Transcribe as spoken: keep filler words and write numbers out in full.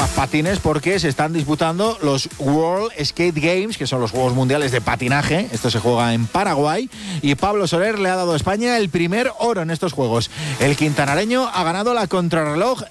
más patines porque se están disputando los World Skate Games, que son los Juegos Mundiales de Patinaje. Esto se juega en Paraguay y Pablo Soler le ha dado a España el primer oro en estos Juegos. El quintanaleño ha ganado la contrarreloj